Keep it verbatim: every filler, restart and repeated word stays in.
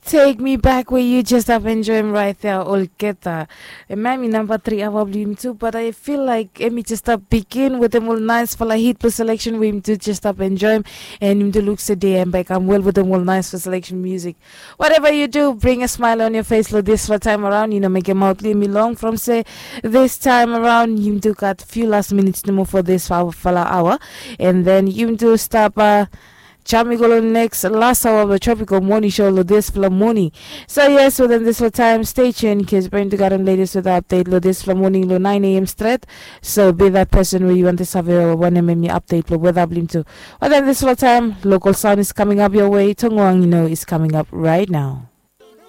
Take me back where you just have enjoying right there, all get that. And maybe number three, I will him too, but I feel like let me just up begin with them all nice for like hit per selection with him to just up enjoy him and him to look today and back. I'm well with them all nice for selection music. Whatever you do, bring a smile on your face, like this for time around, you know, make him out, leave me long from say this time around. You do got few last minutes to move for this for our hour, and then you do stop. Uh, Chamigolo next last hour of the tropical morning show lo this for morning. So yes, so then this for time stay tuned because bring to garden ladies with the update lo this for morning lo nine a m straight. So be that person where you want to have a one M M update lo weather blim to. Well then this for time local sound is coming up your way. Tongwang you know is coming up right now.